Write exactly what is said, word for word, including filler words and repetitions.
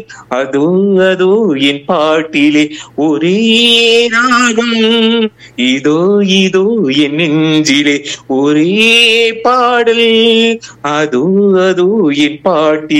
அதோ அதோ என் பாட்டிலே ஒரே ராகம், இதோ இதோ என் நெஞ்சிலே ஒரே பாடல், அதோ அதோ என் பாட்டிலே